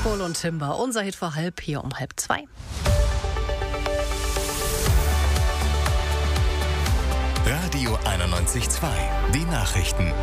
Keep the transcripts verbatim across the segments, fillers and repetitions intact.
Pitbull und Timber, unser Hit vor halb, hier um halb zwei. Radio einundneunzig Komma zwei, die Nachrichten.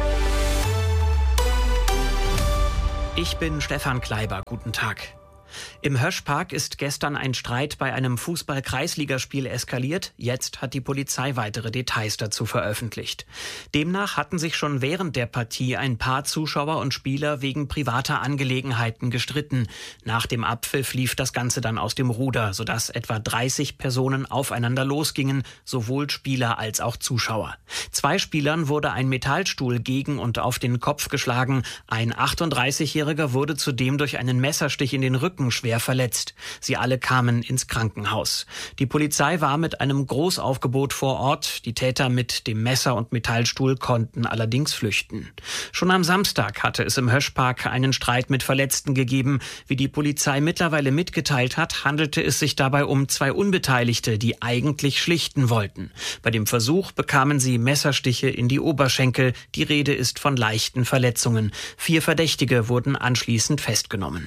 Ich bin Stefan Kleiber, guten Tag. Im Höschpark ist gestern ein Streit bei einem Fußball-Kreisligaspiel eskaliert. Jetzt hat die Polizei weitere Details dazu veröffentlicht. Demnach hatten sich schon während der Partie ein paar Zuschauer und Spieler wegen privater Angelegenheiten gestritten. Nach dem Abpfiff lief das Ganze dann aus dem Ruder, sodass etwa dreißig Personen aufeinander losgingen, sowohl Spieler als auch Zuschauer. Zwei Spielern wurde ein Metallstuhl gegen und auf den Kopf geschlagen. Ein achtunddreißigjähriger wurde zudem durch einen Messerstich in den Rücken schwer verletzt. Sie alle kamen ins Krankenhaus. Die Polizei war mit einem Großaufgebot vor Ort. Die Täter mit dem Messer und Metallstuhl konnten allerdings flüchten. Schon am Samstag hatte es im Höschpark einen Streit mit Verletzten gegeben. Wie die Polizei mittlerweile mitgeteilt hat, handelte es sich dabei um zwei Unbeteiligte, die eigentlich schlichten wollten. Bei dem Versuch bekamen sie Messerstiche in die Oberschenkel. Die Rede ist von leichten Verletzungen. Vier Verdächtige wurden anschließend festgenommen.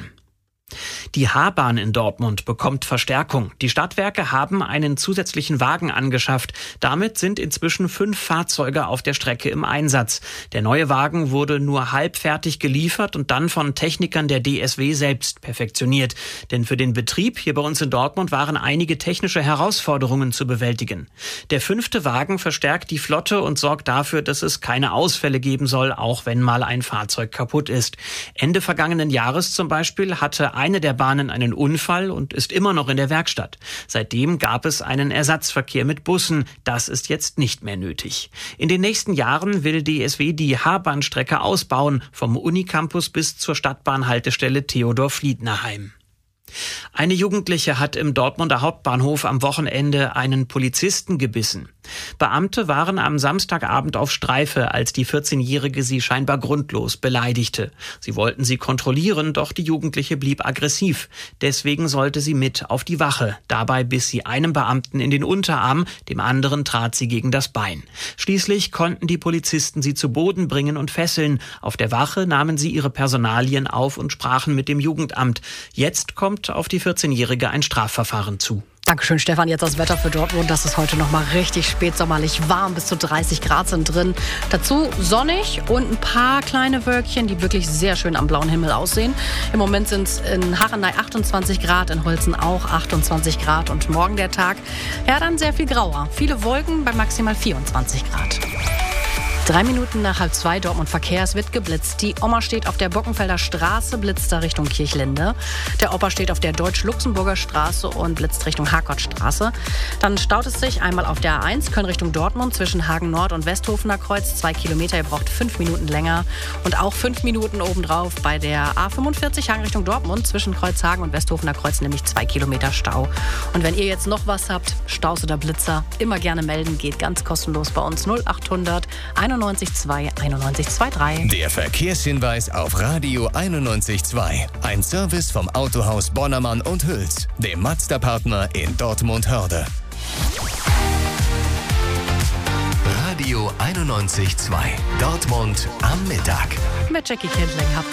Die H-Bahn in Dortmund bekommt Verstärkung. Die Stadtwerke haben einen zusätzlichen Wagen angeschafft. Damit sind inzwischen fünf Fahrzeuge auf der Strecke im Einsatz. Der neue Wagen wurde nur halbfertig geliefert und dann von Technikern der D S W selbst perfektioniert. Denn für den Betrieb hier bei uns in Dortmund waren einige technische Herausforderungen zu bewältigen. Der fünfte Wagen verstärkt die Flotte und sorgt dafür, dass es keine Ausfälle geben soll, auch wenn mal ein Fahrzeug kaputt ist. Ende vergangenen Jahres zum Beispiel hatte eine der Bahnen einen Unfall und ist immer noch in der Werkstatt. Seitdem gab es einen Ersatzverkehr mit Bussen. Das ist jetzt nicht mehr nötig. In den nächsten Jahren will D S W die H-Bahn-Strecke ausbauen, vom Unicampus bis zur Stadtbahnhaltestelle Theodor-Fliedner-Heim. Eine Jugendliche hat im Dortmunder Hauptbahnhof am Wochenende einen Polizisten gebissen. Beamte waren am Samstagabend auf Streife, als die vierzehnjährige sie scheinbar grundlos beleidigte. Sie wollten sie kontrollieren, doch die Jugendliche blieb aggressiv. Deswegen sollte sie mit auf die Wache. Dabei biss sie einem Beamten in den Unterarm, dem anderen trat sie gegen das Bein. Schließlich konnten die Polizisten sie zu Boden bringen und fesseln. Auf der Wache nahmen sie ihre Personalien auf und sprachen mit dem Jugendamt. Jetzt kommt auf die vierzehnjährige ein Strafverfahren zu. Dankeschön, Stefan. Jetzt das Wetter für Dortmund. Das ist heute noch mal richtig spätsommerlich warm. Bis zu dreißig Grad sind drin. Dazu sonnig und ein paar kleine Wölkchen, die wirklich sehr schön am blauen Himmel aussehen. Im Moment sind es in Harrenay achtundzwanzig Grad, in Holzen auch achtundzwanzig Grad. Und morgen der Tag, ja, dann sehr viel grauer. Viele Wolken bei maximal vierundzwanzig Grad. Drei Minuten nach halb zwei, Dortmund Verkehr, es wird geblitzt. Die Oma steht auf der Bockenfelder Straße, blitzt da Richtung Kirchlinde. Der Opa steht auf der Deutsch-Luxemburger Straße und blitzt Richtung Harkottstraße. Dann staut es sich einmal auf der A eins, Köln Richtung Dortmund, zwischen Hagen Nord und Westhofener Kreuz. Zwei Kilometer, ihr braucht fünf Minuten länger. Und auch fünf Minuten obendrauf bei der A fünfundvierzig, Hagen Richtung Dortmund, zwischen Kreuzhagen und Westhofener Kreuz, nämlich zwei Kilometer Stau. Und wenn ihr jetzt noch was habt, Staus oder Blitzer, immer gerne melden, geht ganz kostenlos bei uns null achthundert einundneunzig zwei einundneunzig drei. Der Verkehrshinweis auf Radio einundneunzig Komma zwei. Ein Service vom Autohaus Bonnermann und Hüls, dem Mazda-Partner in Dortmund-Hörde. Radio einundneunzig Komma zwei. Dortmund am Mittag. Mit Jackie Kindling habt